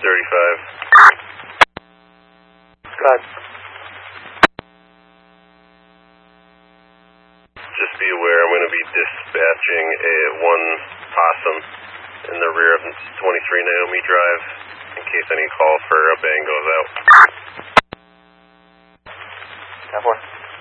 Go ahead. Just be aware, I'm going to be dispatching one possum in the rear of 23 Naomi Drive in case any call for a bang goes out. 10-4.